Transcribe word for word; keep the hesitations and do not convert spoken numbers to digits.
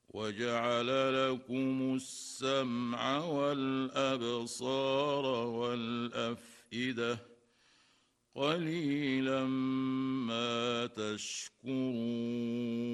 وجعل لكم السمع والأبصار والأفئدة قليلا ما تشكرون